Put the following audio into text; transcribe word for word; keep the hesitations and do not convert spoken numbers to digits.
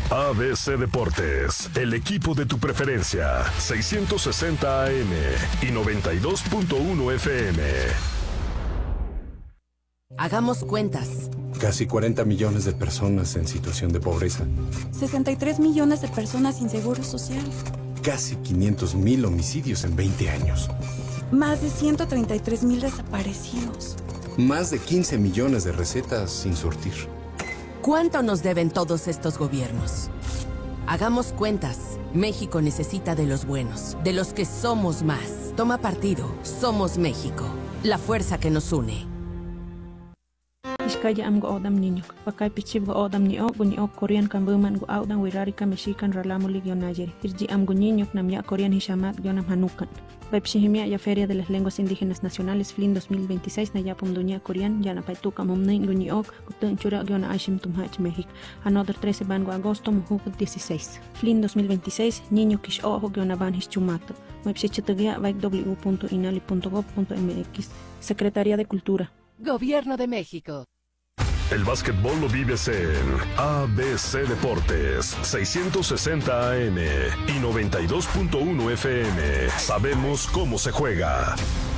A B C Deportes, el equipo de tu preferencia, seiscientos sesenta A M y noventa y dos punto uno F M. Hagamos cuentas. Casi cuarenta millones de personas en situación de pobreza. sesenta y tres millones de personas sin seguro social. Casi quinientos mil homicidios en veinte años. Más de ciento treinta y tres mil desaparecidos. Más de quince millones de recetas sin surtir. ¿Cuánto nos deben todos estos gobiernos? Hagamos cuentas. México necesita de los buenos, de los que somos más. Toma partido. Somos México. La fuerza que nos une. Iskaya am go odam niño. Pakai pichib go odam ni o bunyi o Korean kan buman go audan wirarika mexican ralamu ligyon ayer. Irji am go niño nam ya Korean hishamat gionam hanukan. Baipshihimia ya Feria de las Lenguas Indígenas Nacionales F L I N dos mil veintiséis na yapum dunia Korean ya na paituka momnein bunyi ok kutun chura giona ashim tumhach México. Another trece van go agosto muhuk dieciséis. F L I N dos mil veintiséis niño kish ojo giona van hischumato. Baipshichatagia vaik w punto inali punto gov punto m x. Secretaría de Cultura. Gobierno de México. El básquetbol lo vives en A B C Deportes, seiscientos sesenta A M y noventa y dos punto uno F M. Sabemos cómo se juega.